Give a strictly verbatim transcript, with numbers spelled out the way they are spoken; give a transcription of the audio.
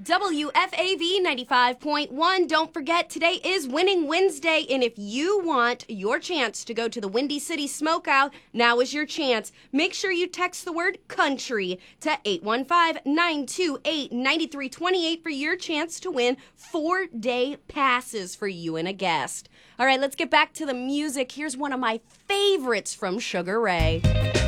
W F A V ninety-five point one. Don't forget, today is Winning Wednesday, and if you want your chance to go to the Windy City Smokeout, now is your chance. Make sure you text the word country to eight one five, nine two eight, nine three two eight for your chance to win four-day passes for you and a guest. All right, let's get back to the music. Here's one of my favorites from Sugar Ray.